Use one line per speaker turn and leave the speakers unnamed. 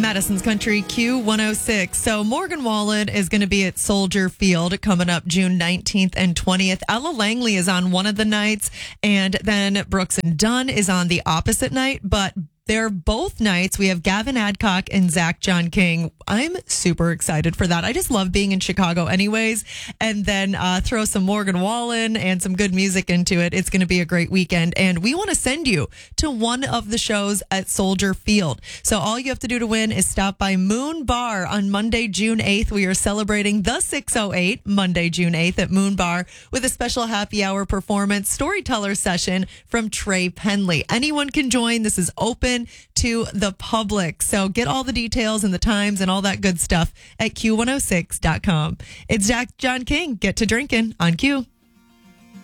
Madison's Country Q106. So Morgan Wallen is going to be at Soldier Field coming up June 19th and 20th. Ella Langley is on one of the nights, and then Brooks and Dunn is on the opposite night. But they're both nights. We have Gavin Adcock and Zach John King. I'm super excited for that. I just love being in Chicago anyways. And then throw some Morgan Wallen and some good music into it. It's going to be a great weekend. And we want to send you to one of the shows at Soldier Field. So all you have to do to win is stop by Moon Bar on Monday, June 8th. We are celebrating the 608 Monday, June 8th at Moon Bar with a special happy hour performance storyteller session from Trey Penley. Anyone can join. This is open to the public. So get all the details and the times and all that good stuff at Q106.com. It's Zach John King. Get to drinking on Q.